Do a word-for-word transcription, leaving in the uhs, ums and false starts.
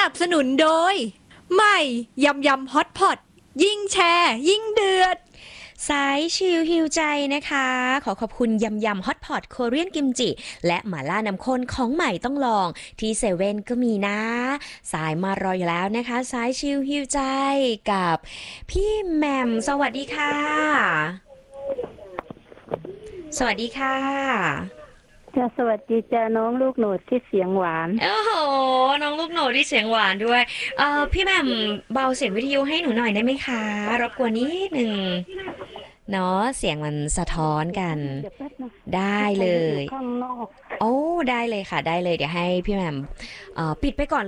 นับสนุนโดยใหม่ยำยำฮอตพอตยิ่งแชร์ยิ่งเดือดสายชิลฮิวใจนะคะขอขอบคุณยำยำฮอตพอตโคเรียนกิมจิและหม่าล่าน้ำข้นของใหม่ต้องลองที่เซเว่นก็มีนะสายมารออยู่แล้วนะคะสายชิลฮิวใจกับพี่แหม่มสวัสดีค่ะสวัสดีค่ะจ้าสวัสดีจ้าน้องลูกโหนดที่เสียงหวานโอ้โหน้องลูกโหนดที่เสียงหวานด้วยเอ่อพี่แหม่มเบาเสียงวิทยุให้หนูหน่อยได้ไหมคะรบกวนนิดหนึ่งเนาะเสียงมันสะท้อนกันได้เลยข้างนอกโอ้ได้เลยค่ะได้เลยเดี๋ยวให้พี่แหม่มเอ่อปิดไปก่อน